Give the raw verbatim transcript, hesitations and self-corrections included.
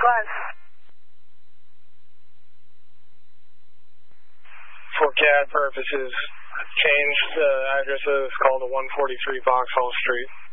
Was. For C A D purposes, change the addresses, call to one forty-three Vauxhall Street.